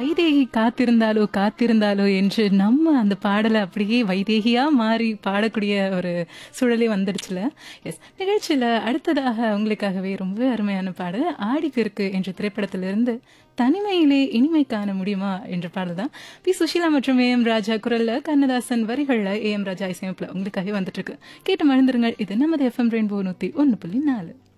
வைதேகி காத்திருந்தாலோ காத்திருந்தாலோ என்று நம்ம அந்த பாடலை அப்படியே வைதேகியா மாறி பாடக்கூடிய ஒரு சூழலே வந்துடுச்சுல. எஸ், நிகழ்ச்சியில அடுத்ததாக உங்களுக்காகவே ரொம்ப அருமையான பாடல் ஆடிப்பெருக்கு என்ற திரைப்படத்திலிருந்து தனிமையிலே இனிமை காண முடியுமா என்ற பாடல் தான். பி சுஷீலா மற்றும் ஏஎம் ராஜா குரல்ல, கண்ணதாசன் வரிகள்ல, ஏஎம் ராஜா இசையமைப்புல உங்களுக்காகவே வந்துட்டு இருக்கு. கேட்டு மறந்துருங்கள். இது நமது FM ரெயின்போ 101.4.